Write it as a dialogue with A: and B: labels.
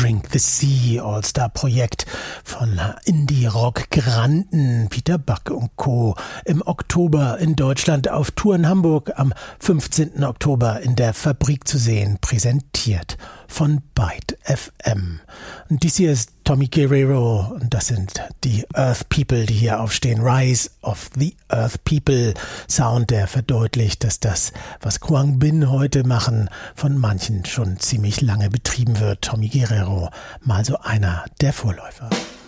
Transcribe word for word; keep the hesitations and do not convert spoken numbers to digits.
A: Drink the Sea All-Star-Projekt von Indie-Rock-Granden Peter Buck und Co. Im Oktober in Deutschland auf Tour in Hamburg, am fünfzehnten Oktober in der Fabrik zu sehen, präsentiert von Byte F M. Und dies hier ist Tommy Guerrero und das sind die Earth People, die hier aufstehen. Rise of the Earth People Sound, der verdeutlicht, dass das, was Quang Binh heute machen, von manchen schon ziemlich lange betrieben wird. Tommy Guerrero, mal so einer der Vorläufer.